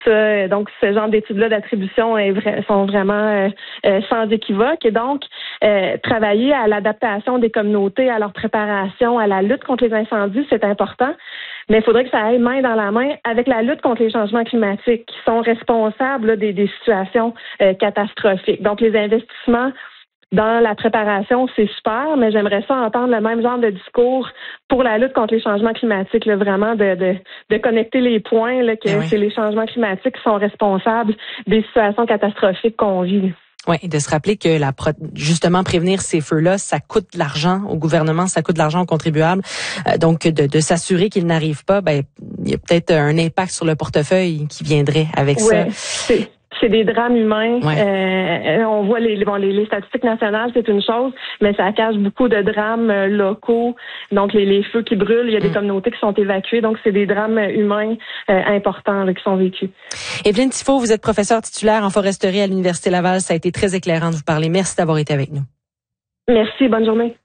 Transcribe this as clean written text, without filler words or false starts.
Donc, ce genre d'études-là d'attribution sont vraiment sans équivoque. Et donc, travailler à l'adaptation des communautés, à leur préparation, à la lutte contre les incendies, c'est important. Mais il faudrait que ça aille main dans la main avec la lutte contre les changements climatiques qui sont responsables là, des situations catastrophiques. Donc, les investissements dans la préparation, c'est super, mais j'aimerais ça entendre le même genre de discours pour la lutte contre les changements climatiques, là, vraiment de connecter les points, là, que c'est les changements climatiques qui sont responsables des situations catastrophiques qu'on vit. Oui, de se rappeler que justement prévenir ces feux-là, ça coûte de l'argent au gouvernement, ça coûte de l'argent aux contribuables. Donc de s'assurer qu'ils n'arrivent pas, il y a peut-être un impact sur le portefeuille qui viendrait avec ça. C'est des drames humains. Ouais. On voit les statistiques nationales, c'est une chose, mais ça cache beaucoup de drames locaux. Donc, les feux qui brûlent, il y a des communautés qui sont évacuées. Donc, c'est des drames humains importants là, qui sont vécus. Evelyne Tifo, vous êtes professeure titulaire en foresterie à l'Université Laval. Ça a été très éclairant de vous parler. Merci d'avoir été avec nous. Merci. Bonne journée.